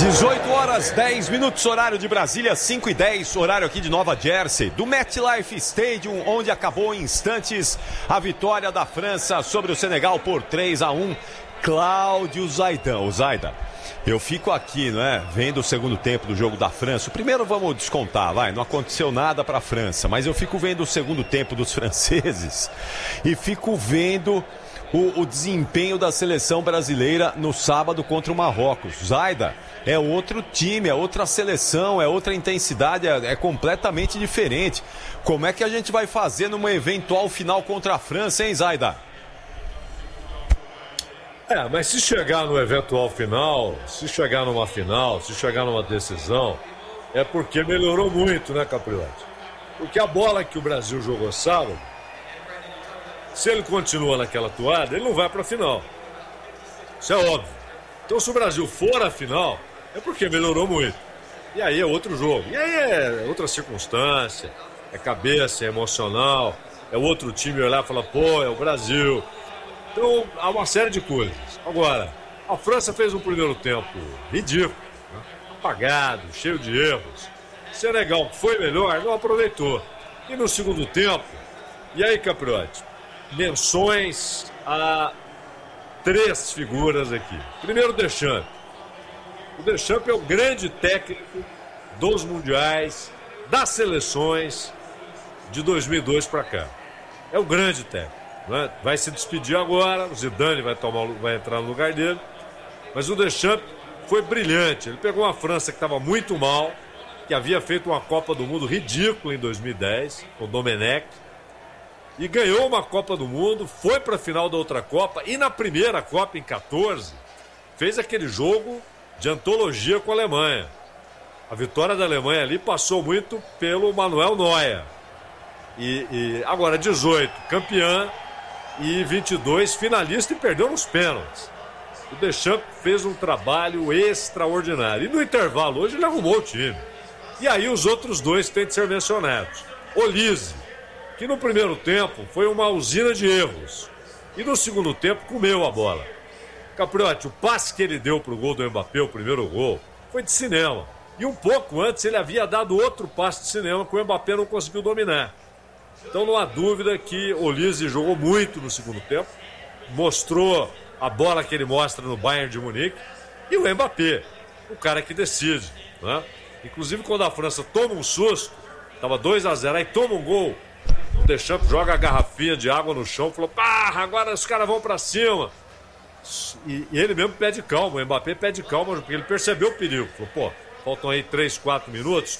18 horas, 10 minutos, horário de Brasília, 5:10, horário aqui de Nova Jersey, do MetLife Stadium, onde acabou em instantes a vitória da França sobre o Senegal por 3-1. Cláudio Zaidão. Zaida, eu fico aqui, não é, vendo o segundo tempo do jogo da França. O primeiro vamos descontar, não aconteceu nada para a França, mas eu fico vendo o segundo tempo dos franceses e fico vendo o desempenho da seleção brasileira no sábado contra o Marrocos. Zaida, é outro time, é outra seleção, é outra intensidade, é completamente diferente. Como é que a gente vai fazer numa eventual final contra a França, hein, Zaida? Mas se chegar no eventual final, se chegar numa final, se chegar numa decisão, é porque melhorou muito, né, Capriotti? Porque a bola que o Brasil jogou sábado, se ele continua naquela toada, ele não vai para a final. Isso é óbvio. Então, se o Brasil for à final, é porque melhorou muito. E aí é outro jogo. E aí é outra circunstância. É cabeça, é emocional. É outro time olhar e falar, pô, é o Brasil. Então, há uma série de coisas. Agora, a França fez um primeiro tempo ridículo, né? Apagado, cheio de erros. Senegal, que foi melhor, não aproveitou. E no segundo tempo, e aí, Capriotti? Menções a 3 figuras aqui. Primeiro, Deschamps. O Deschamps é o grande técnico dos mundiais, das seleções de 2002 para cá. É o grande técnico. Né? Vai se despedir agora, o Zidane vai entrar no lugar dele. Mas o Deschamps foi brilhante. Ele pegou uma França que estava muito mal, que havia feito uma Copa do Mundo ridícula em 2010, com o Domenech, e ganhou uma Copa do Mundo, foi para a final da outra Copa, e na primeira Copa, em 14, fez aquele jogo de antologia com a Alemanha. A vitória da Alemanha ali passou muito pelo Manuel Neuer. E agora 18, campeã, e 22, finalista, e perdeu nos pênaltis. O Deschamps fez um trabalho extraordinário. E no intervalo hoje ele arrumou o time. E aí os outros dois têm de ser mencionados. Olise, que no primeiro tempo foi uma usina de erros. E no segundo tempo comeu a bola. Capriotti, o passe que ele deu pro gol do Mbappé, o primeiro gol, foi de cinema. E um pouco antes ele havia dado outro passe de cinema que o Mbappé não conseguiu dominar. Então não há dúvida que Olise jogou muito no segundo tempo, mostrou a bola que ele mostra no Bayern de Munique, e o Mbappé, o cara que decide, né? Inclusive quando a França toma um susto, estava 2-0, aí toma um gol, o Deschamps joga a garrafinha de água no chão, falou, agora os caras vão para cima. E ele mesmo pede calma, o Mbappé pede calma, porque ele percebeu o perigo, falou, faltam aí 3, 4 minutos,